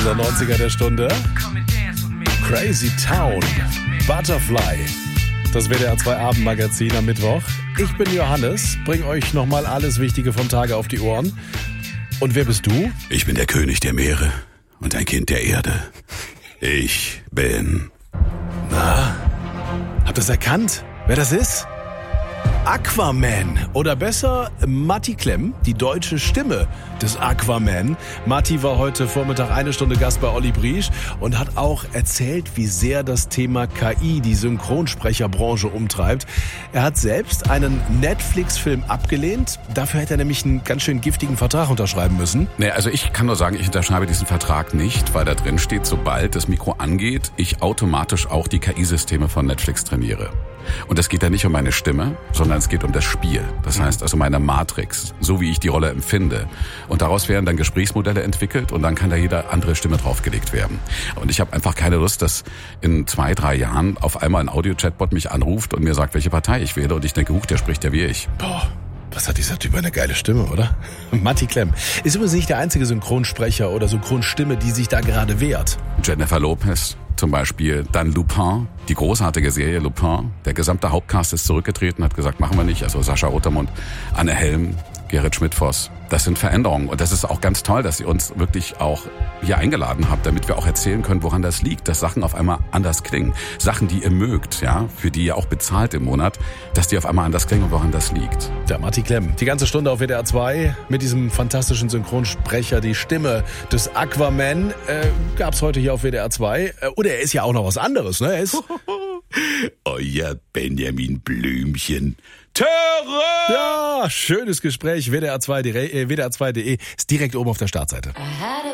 Der 90er der Stunde. Crazy Town. Butterfly. Das WDR 2 Abendmagazin am Mittwoch. Ich bin Johannes, bring euch nochmal alles Wichtige vom Tage auf die Ohren. Und wer bist du? Ich bin der König der Meere und ein Kind der Erde. Ich bin... Na, habt ihr es erkannt, wer das ist? Aquaman oder besser Matti Klemm, die deutsche Stimme des Aquaman. Matti war heute Vormittag 1 Stunde Gast bei Olli Briesch und hat auch erzählt, wie sehr das Thema KI die Synchronsprecherbranche umtreibt. Er hat selbst einen Netflix-Film abgelehnt. Dafür hätte er nämlich einen ganz schön giftigen Vertrag unterschreiben müssen. Nee, also ich kann nur sagen, ich unterschreibe diesen Vertrag nicht, weil da drin steht, sobald das Mikro angeht, ich automatisch auch die KI-Systeme von Netflix trainiere. Und es geht ja nicht um meine Stimme, sondern es geht um das Spiel. Das heißt also meine Matrix, so wie ich die Rolle empfinde. Und daraus werden dann Gesprächsmodelle entwickelt und dann kann da jede andere Stimme draufgelegt werden. Und ich habe einfach keine Lust, dass in 2-3 Jahren auf einmal ein Audio-Chatbot mich anruft und mir sagt, welche Partei ich wähle. Und ich denke, der spricht ja wie ich. Boah. Was hat dieser Typ eine geile Stimme, oder? Matti Klemm ist übrigens nicht der einzige Synchronsprecher oder Synchronstimme, die sich da gerade wehrt. Jennifer Lopez zum Beispiel, dann Lupin, die großartige Serie Lupin. Der gesamte Hauptcast ist zurückgetreten, hat gesagt, machen wir nicht. Also Sascha Rotermund, Anne Helm, Gerrit Schmidt-Voss. Das sind Veränderungen und das ist auch ganz toll, dass ihr uns wirklich auch hier eingeladen habt, damit wir auch erzählen können, woran das liegt, dass Sachen auf einmal anders klingen. Sachen, die ihr mögt, ja, für die ihr auch bezahlt im Monat, dass die auf einmal anders klingen und woran das liegt. Der Matti Klemm, die ganze Stunde auf WDR 2 mit diesem fantastischen Synchronsprecher, die Stimme des Aquaman, gab's heute hier auf WDR 2. Und er ist ja auch noch was anderes, ne? Er ist Euer Benjamin Blümchen. Ja, schönes Gespräch. WDR2.de ist direkt oben auf der Startseite.